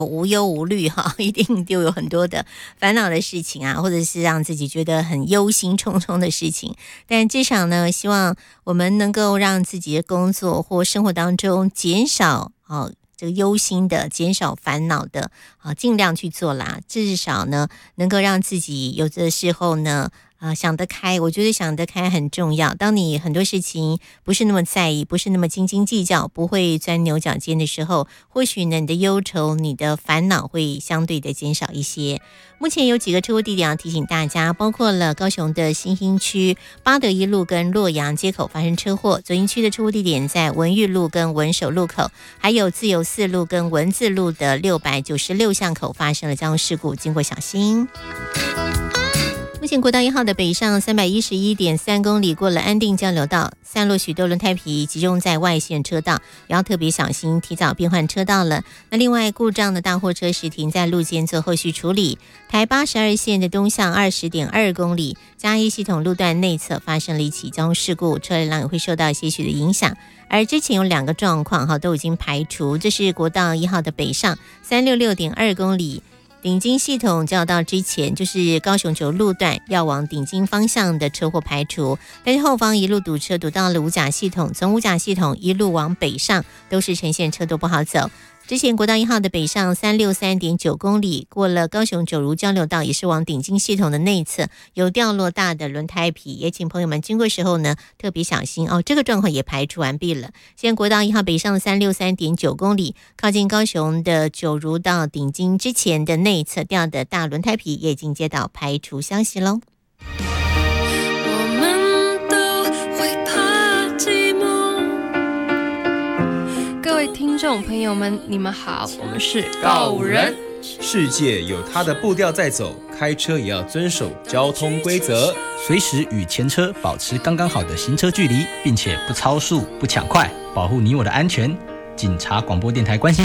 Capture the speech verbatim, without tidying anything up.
无忧无虑哈，一定就有很多的烦恼的事情啊，或者是让自己觉得很忧心忡忡的事情。但至少呢，希望我们能够让自己的工作或生活当中减少哦这个忧心的，减少烦恼的啊，尽量去做啦。至少呢，能够让自己有的时候呢。啊，想得开，我觉得想得开很重要。当你很多事情不是那么在意，不是那么斤斤计较，不会钻牛角尖的时候，或许呢，你的忧愁、你的烦恼会相对的减少一些。目前有几个车祸地点要提醒大家，包括了高雄的新兴区八德一路跟洛阳街口发生车祸，左营区的车祸地点在文裕路跟文守路口，还有自由四路跟文字路的六百九十六巷口发生了交通事故，经过小心。目前国道一号的北上 三百一十一点三 公里，过了安定交流道，散落许多轮胎皮，集中在外线车道，也要特别小心，提早变换车道了。那另外，故障的大货车时停在路肩做后续处理。台八十二线的东向 二十点二 公里，嘉义系统路段内侧发生了一起交通事故，车流量也会受到些许的影响。而之前有两个状况哈都已经排除，这是国道一号的北上 三百六十六点二 公里。顶金系统交流道之前就是高雄九路段要往顶金方向的车祸排除，但是后方一路堵车堵到了五甲系统，从五甲系统一路往北上都是呈现车多不好走。之前国道一号的北上 三百六十三点九 公里，过了高雄九如交流道，也是往顶金系统的内侧有掉落大的轮胎皮，也请朋友们经过时候呢特别小心哦。这个状况也排除完毕了。现在国道一号北上 三百六十三点九 公里，靠近高雄的九如到顶金之前的内侧掉的大轮胎皮也已经接到排除消息喽。 各位听众朋友们，你们好，我们是告五人。 世界有它的步调在走，开车也要遵守交通规则， 随时与前车保持刚刚好的行车距离，并且不超速、不抢快，保护你我的安全。警察广播电台关心